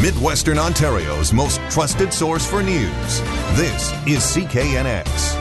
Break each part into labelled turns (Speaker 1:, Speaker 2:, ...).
Speaker 1: Midwestern Ontario's most trusted source for news. This is CKNX.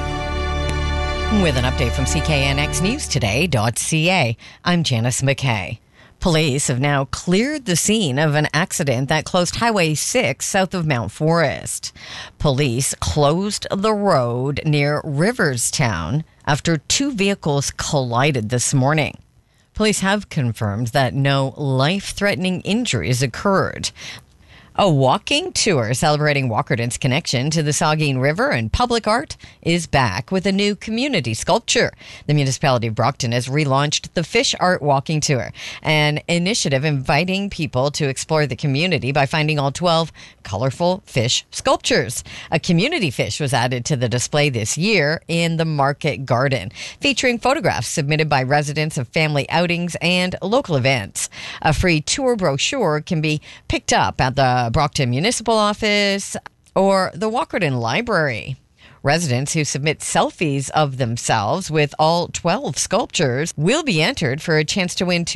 Speaker 2: With an update from CKNXNewsToday.ca, I'm Janice McKay. Police have now cleared the scene of an accident that closed Highway 6 south of Mount Forest. Police closed the road near Riverstown after two vehicles collided this morning. Police have confirmed that no life-threatening injuries occurred. A walking tour celebrating Walkerton's connection to the Saugeen River and public art is back with a new community sculpture. The municipality of Brockton has relaunched the Fish Art Walking Tour, an initiative inviting people to explore the community by finding all 12 colorful fish sculptures. A community fish was added to the display this year in the Market Garden, featuring photographs submitted by residents of family outings and local events. A free tour brochure can be picked up at the Brockton Municipal Office or the Walkerton Library. Residents who submit selfies of themselves with all 12 sculptures will be entered for a chance to win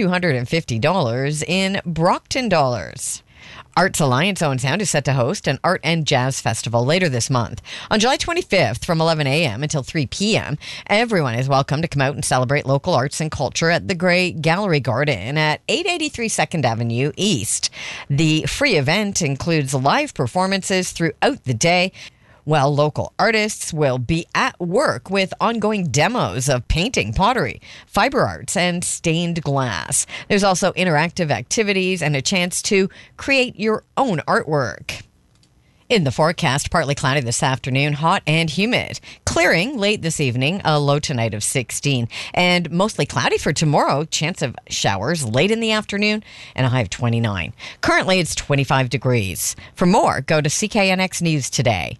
Speaker 2: $250 in Brockton dollars. Arts Alliance Owen Sound is set to host an art and jazz festival later this month. On July 25th from 11 a.m. until 3 p.m., everyone is welcome to come out and celebrate local arts and culture at the Grey Gallery Garden at 883 2nd Avenue East. The free event includes live performances throughout the day, while local artists will be at work with ongoing demos of painting, pottery, fiber arts, and stained glass. There's also interactive activities and a chance to create your own artwork. In the forecast, partly cloudy this afternoon, hot and humid. Clearing late this evening, a low tonight of 16. And mostly cloudy for tomorrow, chance of showers late in the afternoon, and a high of 29. Currently, it's 25 degrees. For more, go to CKNXNewsToday.ca.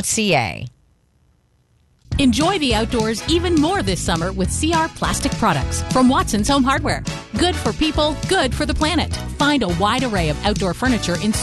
Speaker 3: Enjoy the outdoors even more this summer with CR Plastic Products from Watson's Home Hardware. Good for people, good for the planet. Find a wide array of outdoor furniture in